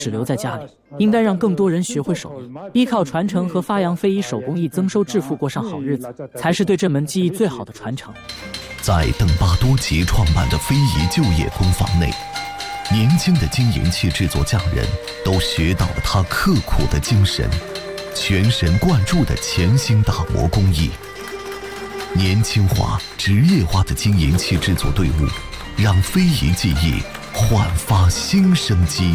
只留在家里，应该让更多人学会手艺，依靠传承和发扬非遗手工艺，增收致富，过上好日子，才是对这门技艺最好的传承。 在邓巴多吉创办的非遗就业工坊内，年轻的金银器制作匠人都学到了他刻苦的精神，全神贯注的潜心打磨工艺。年轻化、职业化的金银器制作队伍，让非遗技艺焕发新生机。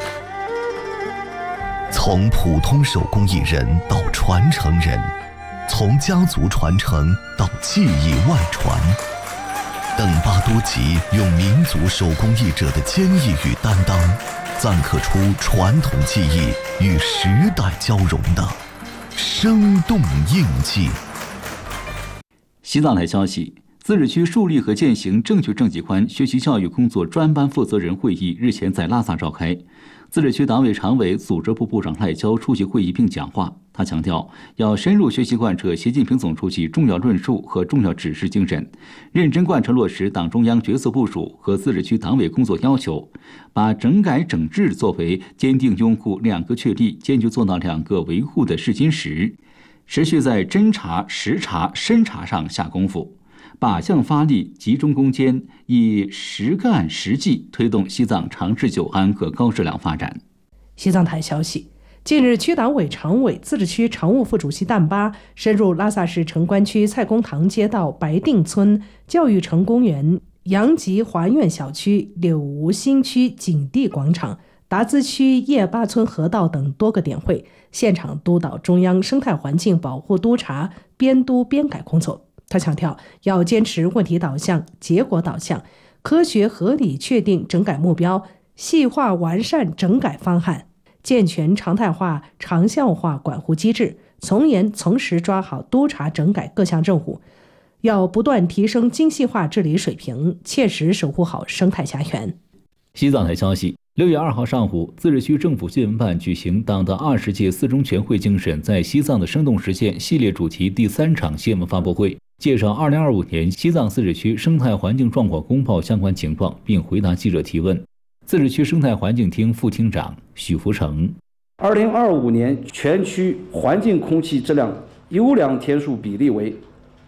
从普通手工艺人到传承人，从家族传承到技艺外传，邓巴多吉用民族手工艺者的坚毅与担当，錾刻出传统技艺与时代交融的生动印记。 西藏台消息，自治区树立和践行正确正绩观学习教育工作专班负责人会议日前在拉萨召开。自治区党委常委、组织部部长赖娇出席会议并讲话。他强调，要深入学习贯彻习近平总书记重要论述和重要指示精神，认真贯彻落实党中央决策部署和自治区党委工作要求，把整改整治作为坚定拥护两个确立、坚决做到两个维护的试金石，持续在侦查、实查、深查上下功夫，靶向发力，集中攻坚，以实干实际推动西藏长治久安和高质量发展。 西藏台消息，近日，区党委常委、自治区常务副主席旦巴深入拉萨市城关区蔡公堂街道白定村、教育城公园、杨吉华苑小区、柳吴新区景地广场、达孜区叶巴村河道等多个点会，现场督导中央生态环境保护督察编督编改工作。他强调，要坚持问题导向、结果导向，科学合理确定整改目标，细化完善整改方案，健全常态化、长效化管护机制，从严从实抓好督查整改各项任务。要不断提升精细化治理水平，切实守护好生态家园。 西藏台消息，6月2号上午，自治区政府新闻办举行党的20届四中全会精神在西藏的生动实践系列主题第3场新闻发布会，介绍2025年西藏自治区生态环境状况公报相关情况，并回答记者提问。自治区生态环境厅副厅长许福成 ：2025年全区环境空气质量优良天数比例为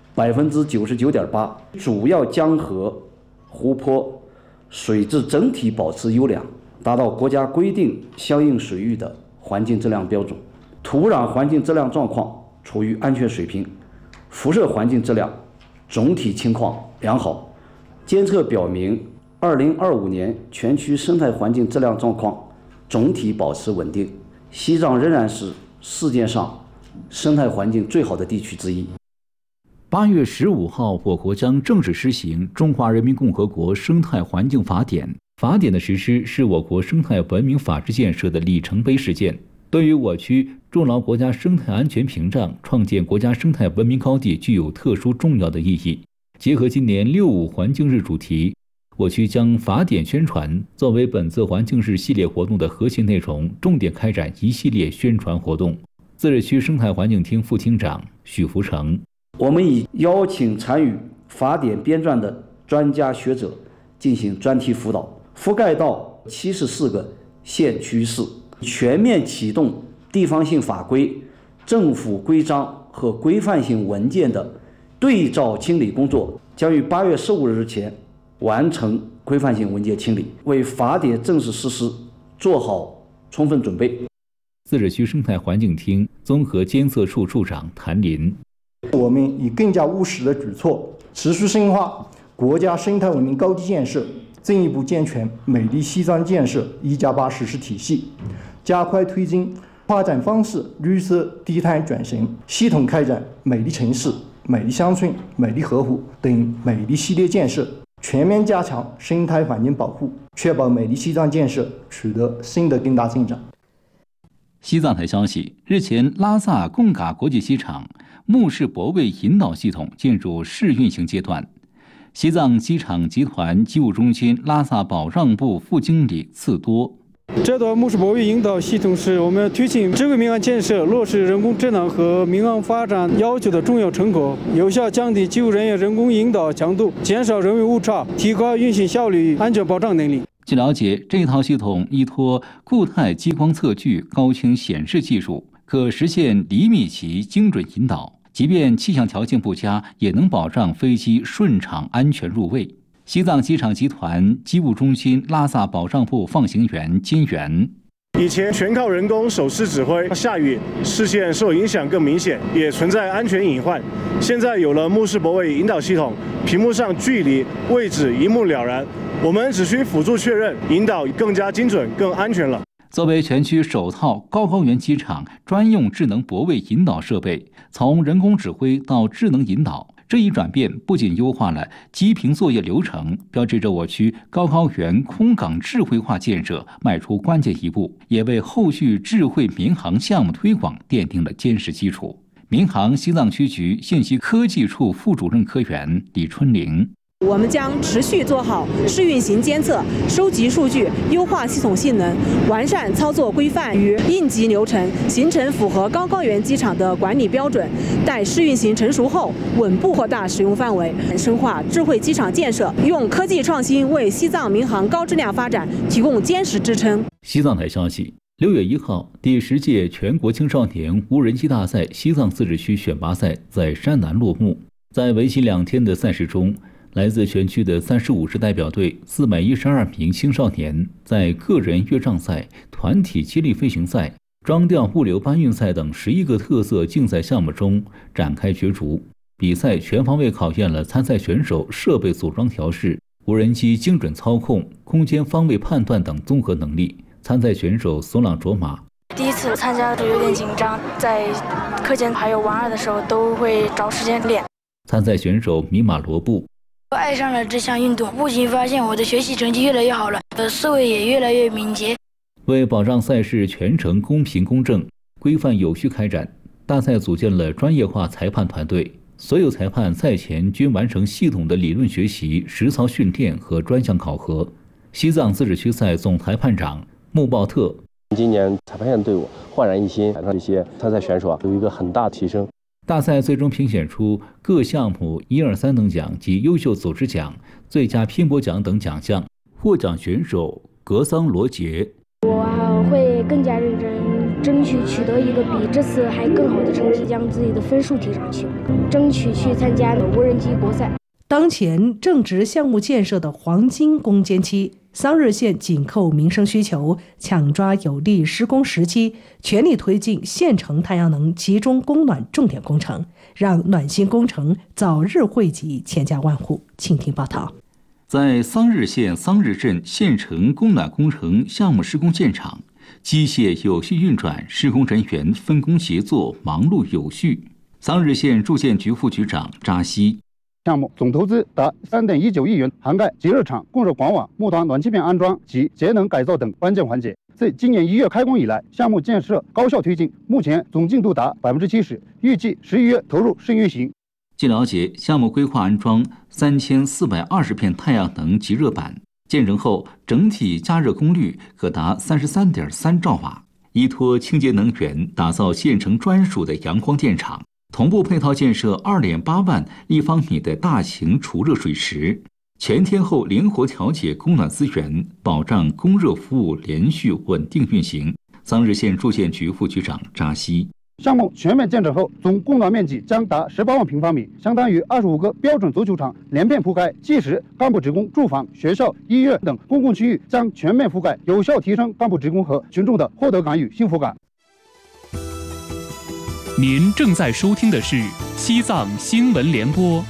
99.8%，主要江河、湖泊水质整体保持优良，达到国家规定相应水域的环境质量标准。土壤环境质量状况处于安全水平，辐射环境质量总体情况良好。监测表明，2025年全区生态环境质量状况总体保持稳定，西藏仍然是世界上生态环境最好的地区之一。 8月15号，我国将正式施行《中华人民共和国生态环境法典》。法典的实施是我国生态文明法治建设的里程碑事件，对于我区筑牢国家生态安全屏障、创建国家生态文明高地具有特殊重要的意义。结合今年6·5环境日主题，我区将法典宣传作为本次环境日系列活动的核心内容，重点开展一系列宣传活动。自治区生态环境厅副厅长许福成： 我们已邀请参与法典编撰的专家学者进行专题辅导，覆盖到74个县区市，全面启动地方性法规、政府规章和规范性文件的对照清理工作，将于8月15日前完成规范性文件清理，为法典正式实施做好充分准备。 自治区生态环境厅综合监测处处长谭林： 我们以更加务实的举措，持续深化国家生态文明高地建设，进一步健全美丽西藏建设1+8实施体系，加快推进发展方式绿色低碳转型，系统开展美丽城市、美丽乡村、美丽河湖等美丽系列建设，全面加强生态环境保护，确保美丽西藏建设取得新的更大进展。 西藏台消息，日前拉萨贡嘎国际机场目视泊位引导系统进入试运行阶段。西藏机场集团机务中心拉萨保障部副经理次多： 这段目视泊位引导系统是我们推进智慧民航建设、落实人工智能和民航发展要求的重要成果，有效降低机务人员人工引导强度，减少人为误差，提高运行效率、安全保障能力。 据了解，这套系统依托固态激光测距高清显示技术，可实现厘米级精准引导，即便气象条件不佳，也能保障飞机顺畅安全入位。西藏机场集团机务中心拉萨保障部放行员金元。 以前全靠人工手势指挥，下雨视线受影响更明显，也存在安全隐患。现在有了目视泊位引导系统，屏幕上距离、位置一目了然，我们只需辅助确认，引导更加精准、更安全了。 作为全区首套高高原机场专用智能泊位引导设备，从人工指挥到智能引导，这一转变不仅优化了机坪作业流程，标志着我区高高原空港智慧化建设迈出关键一步，也为后续智慧民航项目推广奠定了坚实基础。民航西藏区局信息科技处副主任科员李春玲。 我们将持续做好试运行监测，收集数据，优化系统性能，完善操作规范与应急流程，形成符合高原机场的管理标准。待试运行成熟后，稳步扩大使用范围，深化智慧机场建设，用科技创新为西藏民航高质量发展提供坚实支撑。 西藏台消息，6月1号，第10届全国青少年无人机大赛西藏自治区选拔赛在山南落幕。在为期2天的赛事中，来自全区的35支代表队412名青少年在个人越障赛、团体接力飞行赛、装吊物流搬运赛等11个特色竞赛项目中展开角逐。比赛全方位考验了参赛选手设备组装调试、无人机精准操控、空间方位判断等综合能力。参赛选手索朗卓玛。 第一次参加有点紧张，在课间还有玩的时候都会找时间练。 参赛选手米马罗布。 我爱上了这项运动，不仅发现我的学习成绩越来越好了，思维也越来越敏捷。 为保障赛事全程公平公正、规范有序开展，大赛组建了专业化裁判团队，所有裁判赛前均完成系统的理论学习、实操训练和专项考核。西藏自治区赛总裁判长穆鲍特。 今年裁判员队伍焕然一新，让这些参赛选手有一个很大的提升。 大赛最终评选出各项目1、2、3等奖及优秀组织奖、最佳拼搏奖等奖项。获奖选手格桑罗杰。 我会更加认真，争取取得一个比这次还更好的成绩，将自己的分数提上去，争取去参加无人机国赛。 当前正值项目建设的黄金攻坚期，桑日县紧扣民生需求，抢抓有利施工时机，全力推进县城太阳能集中供暖重点工程，让暖心工程早日惠及千家万户。请听报道。 在桑日县桑日镇县城供暖工程项目施工现场，机械有序运转，施工人员分工协作，忙碌有序。桑日县住建局副局长扎西。 项目总投资达3.19亿元，涵盖集热场、供热管网、木团暖气片安装及节能改造等关键环节。自今年1月开工以来，项目建设高效推进，目前总进度达70%，预计11月投入试运行。 据了解，项目规划安装3420片太阳能集热板，建成后整体加热功率可达33.3兆瓦，依托清洁能源打造县城专属的阳光电厂。同步配套建设2.8万立方米的大型储热水池，全天候灵活调节供暖资源，保障供热服务连续稳定运行。桑日县住建局副局长扎西。 项目全面建成后，总供暖面积将达18万平方米，相当于25个标准足球场，连片铺盖。届时，干部职工住房、学校、医院等公共区域将全面覆盖，有效提升干部职工和群众的获得感与幸福感。 您正在收听的是西藏新闻联播。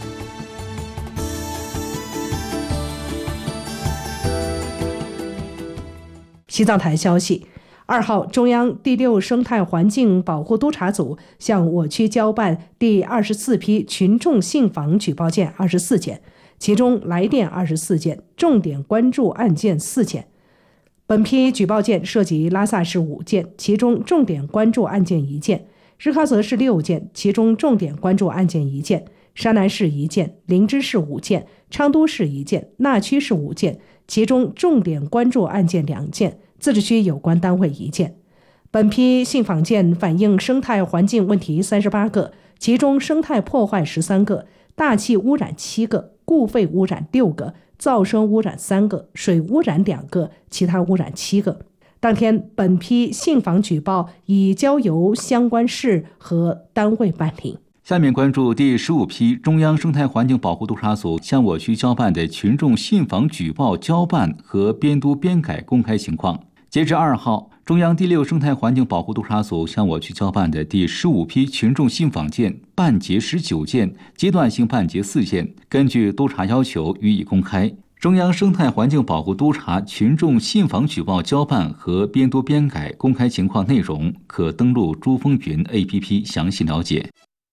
西藏台消息，2号，中央第6生态环境保护督察组向我区交办第24批群众信访举报件24件，其中来电24件，重点关注案件4件。本批举报件涉及拉萨市5件，其中重点关注案件1件；日喀则市6件，其中重点关注案件1件；山南市1件，林芝市5件，昌都市1件，纳曲市5件，其中重点关注案件2件，自治区有关单位1件。本批信访件反映生态环境问题38个，其中生态破坏13个，大气污染7个， 固废污染6个，噪声污染3个，水污染2个，其他污染7个。当天，本批信访举报已交由相关市和单位办理。 下面关注第15批中央生态环境保护督察组向我区交办的群众信访举报交办和编督编改公开情况。截至2号，中央第6生态环境保护督察组向我区交办的第15批群众信访件办结19件，阶段性办结4件，根据督察要求予以公开。中央生态环境保护督察群众信访举报交办和编督编改公开情况内容，可登录珠峰云 APP 详细了解。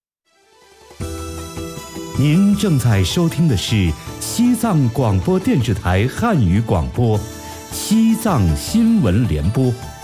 您正在收听的是西藏广播电视台汉语广播《西藏新闻联播》。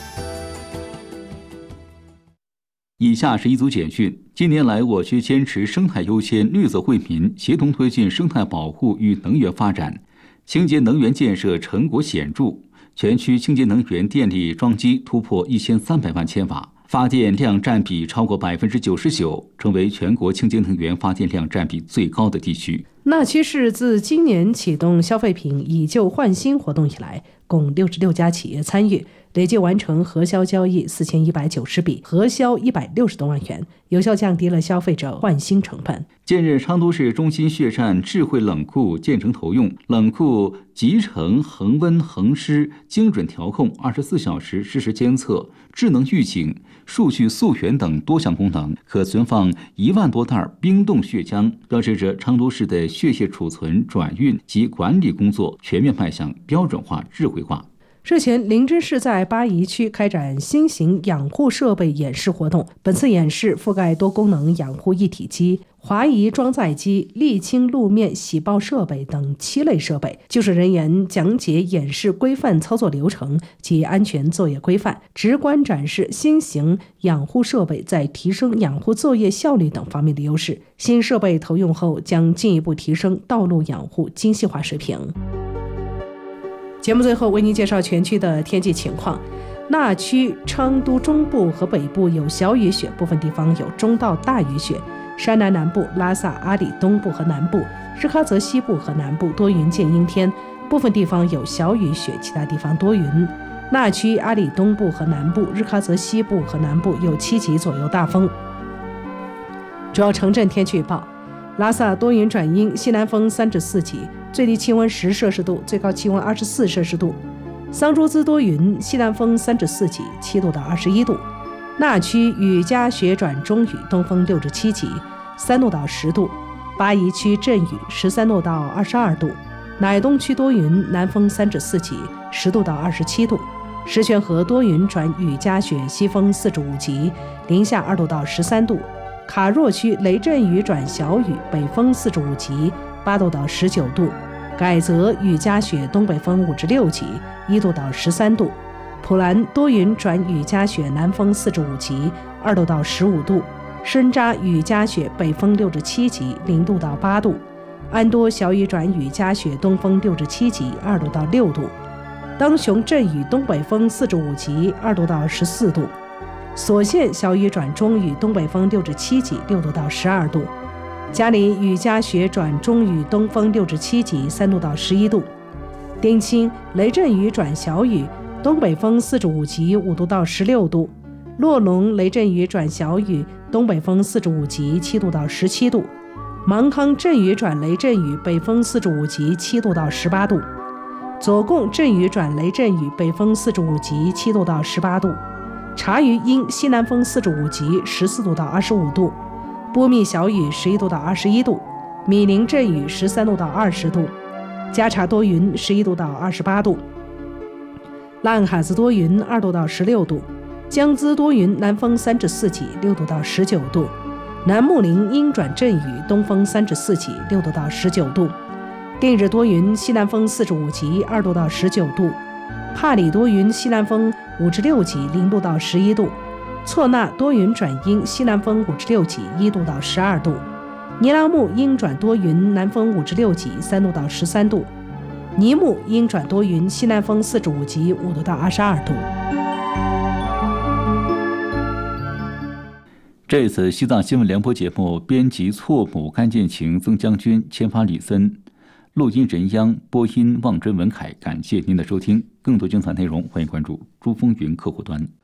以下是一组简讯。近年来，我区坚持生态优先、绿色惠民，协同推进生态保护与能源发展。清洁能源建设成果显著，全区清洁能源电力装机突破1300万千瓦，发电量占比超过99%，成为全国清洁能源发电量占比最高的地区。 那区市自今年启动消费品以旧换新活动以来，共66家企业参与，累计完成核销交易4190笔，核销160多万元，有效降低了消费者换新成本。 近日，昌都市中心血站智慧冷库建成投用，冷库集成恒温恒湿精准调控、24小时实时监测、智能预警、数据溯源等多项功能，可存放1万多袋冰冻血浆，标志着昌都市的血液储存、转运及管理工作全面迈向标准化、智慧化。 日前，林芝市在巴宜区开展新型养护设备演示活动。本次演示覆盖多功能养护一体机、滑移装载机、沥青路面洗报设备等7类设备。技术人员讲解演示规范操作流程及安全作业规范，直观展示新型养护设备在提升养护作业效率等方面的优势。新设备投用后，将进一步提升道路养护精细化水平。节目最后为您介绍全区的天气情况。那区昌都中部和北部有小雨雪，部分地方有中到大雨雪。山南南部、拉萨、阿里东部和南部、日喀则西部和南部多云见阴天，部分地方有小雨雪，其他地方多云。那区阿里东部和南部、日喀则西部和南部有7级左右大风。主要城镇天气预报：拉萨多云转阴，西南风3至4级，最低气温10摄氏度，最高气温24摄氏度。桑珠孜多云，西南风3至4级，7度到21度。那区雨夹雪转中雨，东风6至7级，3度到10度。巴宜区阵雨，13度到22度。乃东区多云，南风3至4级，10度到27度。石泉河多云转雨夹雪，西风4至5级，零下2度到13度。卡若区雷阵雨转小雨，北风4至5级，8度到19度。改则雨夹雪，东北风5至6级，1度到13度。普兰多云转雨夹雪，南风4至5级，2度到15度。深扎雨夹雪，北风6至7级，0度到8度。安多小雨转雨夹雪，东风6至7级，2度到6度。当雄阵雨，东北风4至5级，2度到14度。所县小雨转中雨，东北风6至7级，6度到12度。嘉里雨夹雪转中雨，东风6至7级，3度到11度。丁清雷阵雨转小雨，东北风4至5级，5度到16度。洛龙雷阵雨转小雨，东北风4至5级，7度到17度。芒康阵雨转雷阵雨，北风4至5级，7度到18度。左贡阵雨转雷阵雨，北风4至5级，7度到18度。察隅阴西南风4至5级，14度到25度。波密小雨11度到21度。米林阵雨13度到20度。加查多云11度到28度。浪哈子多云2度到16度。江孜多云，南风3至4级，6度到19度。南木林阴转阵雨，东风3至4级，6度到19度。定日多云，西南风4至5级，2度到19度。帕里多云，西南风5至6级，0度到11度。错那多云转阴，西南风5至6级，1度到12度。尼拉木阴转多云，南风5至6级，3度到13度。尼木阴转多云，西南风4至5级，5度到22度。 这次西藏新闻联播节目编辑错母甘建晴、曾将军、签发李森， 录音任央，播音望真文凯。感谢您的收听，更多精彩内容欢迎关注珠风云客户端。